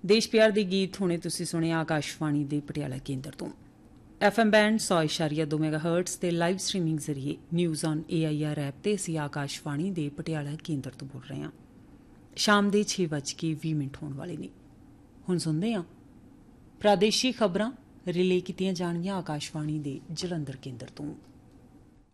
ਦੇਸ਼ ਪਿਆਰ ਦੇ ਗੀਤ ਹੁਣੇ ਤੁਸੀਂ ਸੁਣੇ ਆਕਾਸ਼ਵਾਣੀ ਦੇ ਪਟਿਆਲਾ ਕੇਂਦਰ ਤੋਂ। FM ਬੈਂਡ 100.2 ਮੈਗਾਹਰਟਜ਼ ਤੇ ਲਾਈਵ ਸਟ੍ਰੀਮਿੰਗ ਜ਼ਰੀਏ ਨਿਊਜ਼ ਔਨ AIR ਐਪ ਤੇ ਅਸੀਂ ਆਕਾਸ਼ਵਾਣੀ ਦੇ ਪਟਿਆਲਾ ਕੇਂਦਰ ਤੋਂ ਬੋਲ ਰਹੇ ਹਾਂ। ਸ਼ਾਮ ਦੇ 6:20 ਹੋਣ ਵਾਲੇ ਨੇ। ਹੁਣ ਸੁਣਦੇ ਹਾਂ ਪ੍ਰਾਦੇਸ਼ਿਕ ਖਬਰਾਂ ਰਿਲੇ ਕੀਤੀਆਂ ਜਾਣਗੀਆਂ ਆਕਾਸ਼ਵਾਣੀ ਦੇ ਜਲੰਧਰ ਕੇਂਦਰ ਤੋਂ।